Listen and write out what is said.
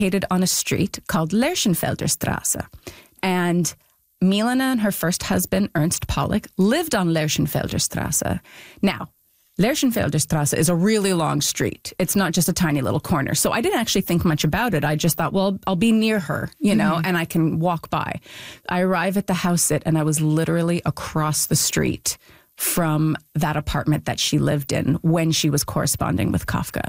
located on a street called Lerchenfelder Straße. And Milena and her first husband, Ernst Pollock, lived on Lerchenfelder Straße. Now, Lerchenfelder Straße is a really long street. It's not just a tiny little corner. So I didn't actually think much about it. I just thought, well, I'll be near her, and I can walk by. I arrive at the house sit, and I was literally across the street from that apartment that she lived in when she was corresponding with Kafka.